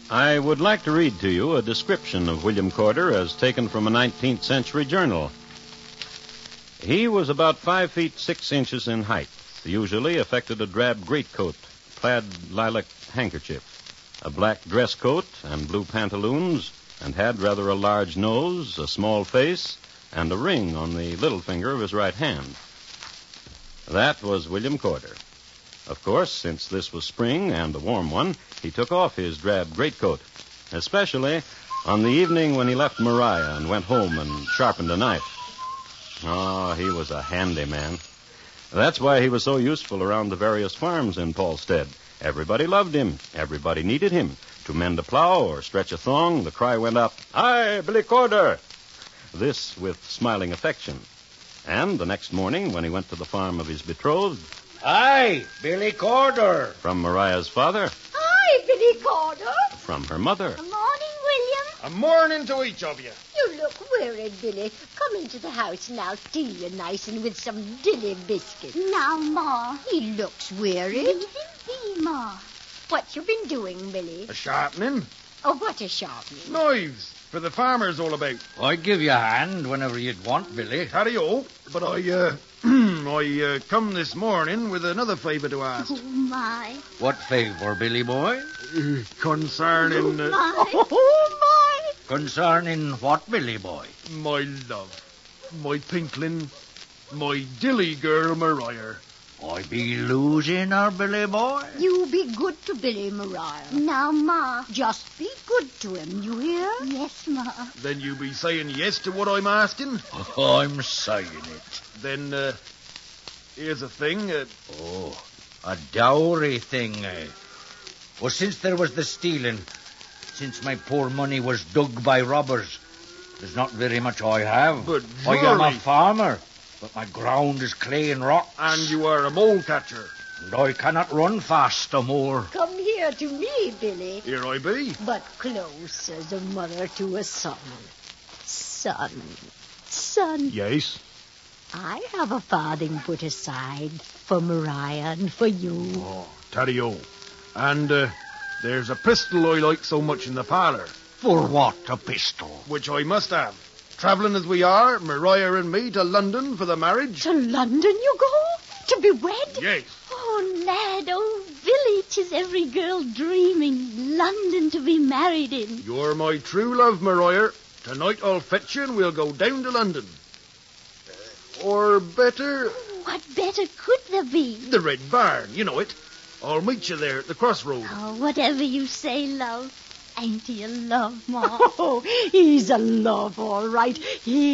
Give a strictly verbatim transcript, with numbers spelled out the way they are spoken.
I would like to read to you a description of William Corder as taken from a nineteenth century journal. He was about five feet six inches in height, usually affected a drab greatcoat, plaid lilac handkerchief, a black dress coat and blue pantaloons, and had rather a large nose, a small face, and a ring on the little finger of his right hand. That was William Corder. Of course, since this was spring and a warm one, he took off his drab greatcoat, especially on the evening when he left Maria and went home and sharpened a knife. Oh, he was a handy man. That's why he was so useful around the various farms in Paulstead. Everybody loved him. Everybody needed him. To mend a plow or stretch a thong, the cry went up, "Aye, Billy Corder!" This with smiling affection. And the next morning, when he went to the farm of his betrothed, "Aye, Billy Corder!" from Maria's father. "Aye, Billy Corder!" from her mother. "Good morning, William." A morning to each of you. "You look worried, Billy. Come into the house and I'll steal you nice and with some dilly biscuits." "Now, Ma." "He looks worried." "Leave him be, Ma." "What you been doing, Billy?" A sharpening. "Oh, what a sharpening." Knives for the farmers all about. I'd give you a hand whenever you'd want, Billy. Howdy-o. But I, uh, I uh, come this morning with another favour to ask. Oh, my. What favour, Billy boy? Uh, concerning... Uh, My. Oh, my. Concerning what, Billy boy? my love, my pinkling, my dilly girl Maria. I be losing her, Billy boy. You be good to Billy, Maria. Now, Ma. Just be good to him, you hear? Yes, Ma. Then you be saying yes to what I'm asking? I'm saying it. Then, uh, here's a thing. Uh, Oh, a dowry thing, eh? Well, since there was the stealing, since my poor money was dug by robbers, there's not very much I have. But I am a surely- farmer, but my ground is clay and rock. and you are a mole catcher. And I cannot run fast no more. Come here to me, Billy. Here I be. But close as a mother to a son. Son, son, Yes. I have a farthing put aside for Maria and for you. Oh, Taddy-o. And, uh, there's a pistol I like so much in the parlour, For what, a pistol? which I must have. Travelling as we are, Maria and me, to London for the marriage. To London you go? To be wed? Yes. Oh, lad, oh, Billy, 'tis every girl dreaming. London to be married in. You're my true love, Maria. Tonight I'll fetch you and we'll go down to London. Uh, or better, What better could there be? the Red Barn. You know it. I'll meet you there at the crossroad. Oh, whatever you say, love. Ain't he a love, Ma? Oh, he's a love, all right. He